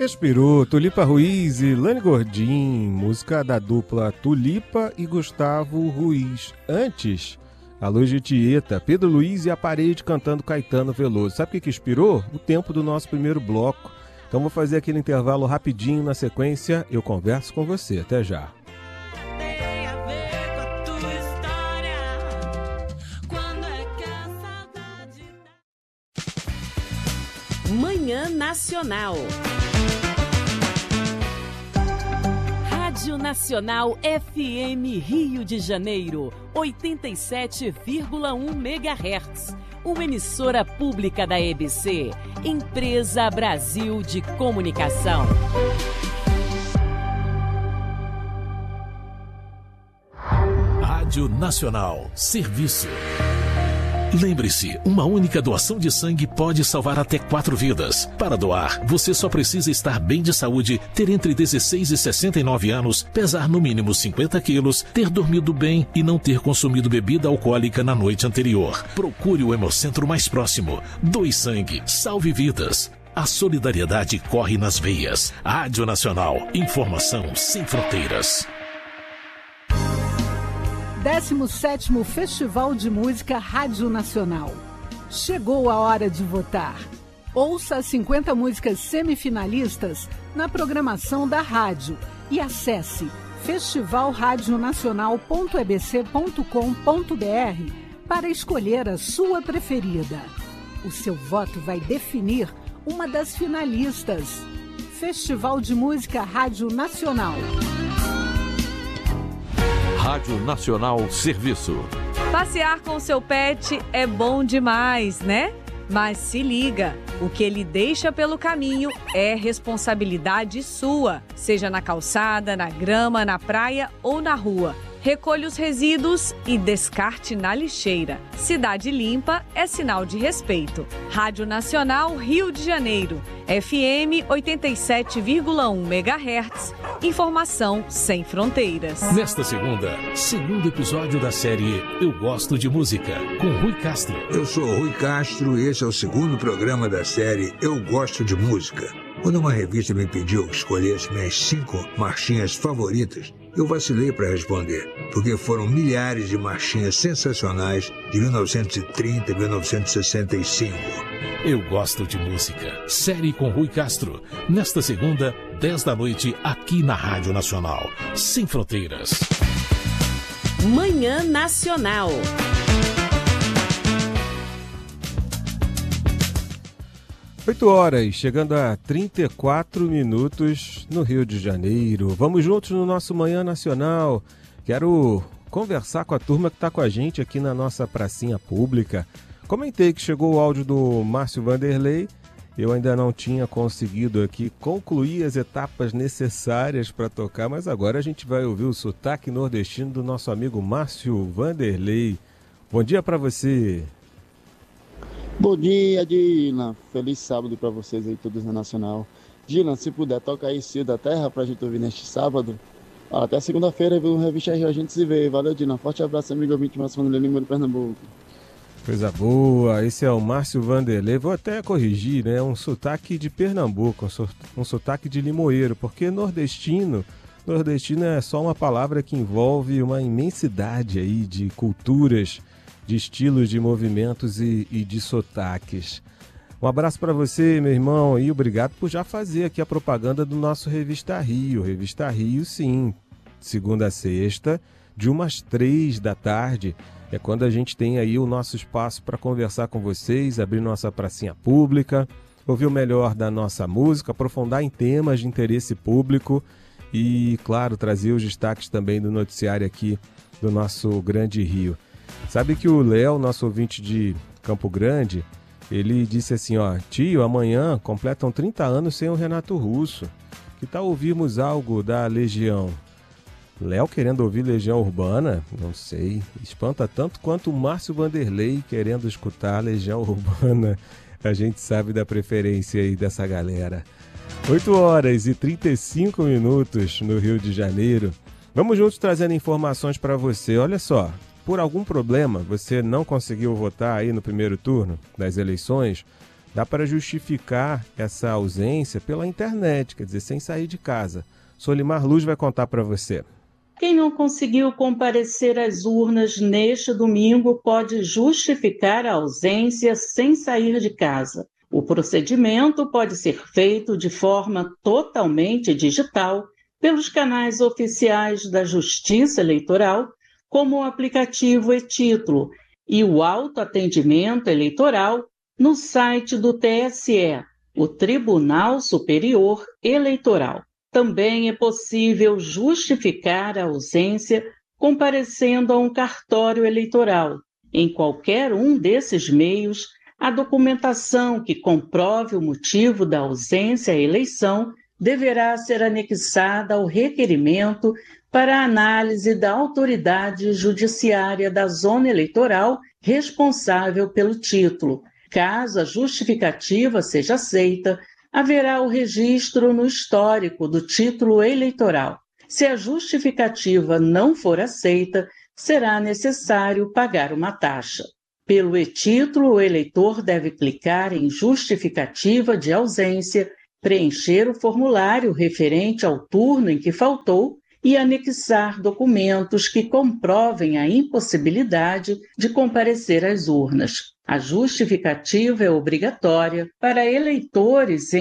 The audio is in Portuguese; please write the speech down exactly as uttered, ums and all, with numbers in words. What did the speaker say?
Expirou, Tulipa Ruiz e Lani Gordim, música da dupla Tulipa e Gustavo Ruiz. Antes, a Luz de Tieta, Pedro Luiz e a Parede cantando Caetano Veloso. Sabe o que que expirou? O tempo do nosso primeiro bloco. Então vou fazer aquele intervalo rapidinho, na sequência eu converso com você. Até já. Manhã Nacional. Rádio Nacional F M Rio de Janeiro, oitenta e sete vírgula um megahertz. Uma emissora pública da E B C, Empresa Brasil de Comunicação. Rádio Nacional, serviço. Lembre-se, uma única doação de sangue pode salvar até quatro vidas. Para doar, você só precisa estar bem de saúde, ter entre dezesseis e sessenta e nove anos, pesar no mínimo cinquenta quilos, ter dormido bem e não ter consumido bebida alcoólica na noite anterior. Procure o Hemocentro mais próximo. Doe sangue, salve vidas. A solidariedade corre nas veias. Rádio Nacional, informação sem fronteiras. décimo sétimo Festival de Música Rádio Nacional. Chegou a hora de votar. Ouça as cinquenta músicas semifinalistas na programação da rádio e acesse festival radio nacional ponto e b c ponto com ponto b r para escolher a sua preferida. O seu voto vai definir uma das finalistas. Festival de Música Rádio Nacional. Rádio Nacional Serviço. Passear com seu pet é bom demais, né? Mas se liga, o que ele deixa pelo caminho é responsabilidade sua, seja na calçada, na grama, na praia ou na rua. Recolha os resíduos e descarte na lixeira. Cidade limpa é sinal de respeito. Rádio Nacional Rio de Janeiro, F M oitenta e sete vírgula um megahertz. Informação sem fronteiras. Nesta segunda, segundo episódio da série Eu Gosto de Música, com Rui Castro. Eu sou Rui Castro e esse é o segundo programa da série Eu Gosto de Música. Quando uma revista me pediu que escolhesse minhas cinco marchinhas favoritas, eu vacilei para responder, porque foram milhares de marchinhas sensacionais de mil novecentos e trinta e mil novecentos e sessenta e cinco. Eu Gosto de Música, série com Rui Castro, nesta segunda, dez da noite, aqui na Rádio Nacional. Sem fronteiras. Manhã Nacional. oito horas, chegando a trinta e quatro minutos no Rio de Janeiro. Vamos juntos no nosso Manhã Nacional. Quero conversar com a turma que está com a gente aqui na nossa pracinha pública. Comentei que chegou o áudio do Márcio Vanderlei. Eu ainda não tinha conseguido aqui concluir as etapas necessárias para tocar, mas agora a gente vai ouvir o sotaque nordestino do nosso amigo Márcio Vanderlei. Bom dia para você. Bom dia, Dylan. Feliz sábado para vocês aí, todos na Nacional. Dylan, se puder, toca aí Cio da Terra pra gente ouvir neste sábado. Até segunda-feira, viu? Revista Rio, a gente se vê. Valeu, Dylan. Forte abraço, amigo ouvinte, Márcio Vanderlei, Lima do Pernambuco. Coisa boa. Esse é o Márcio Vanderlei. Vou até corrigir, né? Um sotaque de Pernambuco, um sotaque de limoeiro, porque nordestino, nordestino é só uma palavra que envolve uma imensidade aí de culturas, de estilos, de movimentos e, e de sotaques. Um abraço para você, meu irmão, e obrigado por já fazer aqui a propaganda do nosso Revista Rio. Revista Rio, sim, segunda a sexta, de umas três da tarde. É quando a gente tem aí o nosso espaço para conversar com vocês, abrir nossa pracinha pública, ouvir o melhor da nossa música, aprofundar em temas de interesse público e, claro, trazer os destaques também do noticiário aqui do nosso Grande Rio. Sabe que o Léo, nosso ouvinte de Campo Grande, ele disse assim, ó, tio, amanhã completam trinta anos sem o Renato Russo. Que tal ouvirmos algo da Legião? Léo querendo ouvir Legião Urbana? Não sei. Espanta tanto quanto o Márcio Vanderlei querendo escutar Legião Urbana. A gente sabe da preferência aí dessa galera. oito horas e trinta e cinco minutos no Rio de Janeiro. Vamos juntos trazendo informações para você. Olha só. Por algum problema, você não conseguiu votar aí no primeiro turno das eleições, Dá para justificar essa ausência pela internet, quer dizer, sem sair de casa. Solimar Luz vai contar para você. Quem não conseguiu comparecer às urnas neste domingo pode justificar a ausência sem sair de casa. O procedimento pode ser feito de forma totalmente digital pelos canais oficiais da Justiça Eleitoral, como o aplicativo e-Título e o autoatendimento eleitoral no site do T S E, o Tribunal Superior Eleitoral. Também é possível justificar a ausência comparecendo a um cartório eleitoral. Em qualquer um desses meios, a documentação que comprove o motivo da ausência à eleição deverá ser anexada ao requerimento para a análise da autoridade judiciária da zona eleitoral responsável pelo título. Caso a justificativa seja aceita, haverá o registro no histórico do título eleitoral. Se a justificativa não for aceita, será necessário pagar uma taxa. Pelo e-Título, o eleitor deve clicar em Justificativa de ausência, preencher o formulário referente ao turno em que faltou e anexar documentos que comprovem a impossibilidade de comparecer às urnas. A justificativa é obrigatória para eleitores em